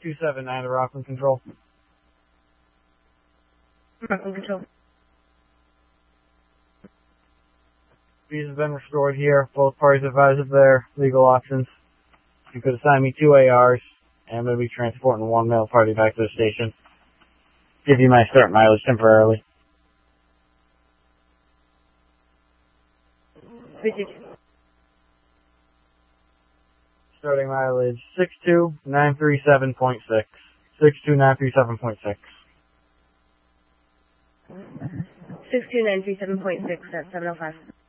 279 to Rockland Control. Rockland Control. Fees have been restored here. Both parties advised of their legal options. You could assign me 2 ARs, and I'm going to be transporting 1 male party back to the station. Give you my start mileage temporarily. Starting mileage 62937.6. 62937.6. 62937.6 at 705.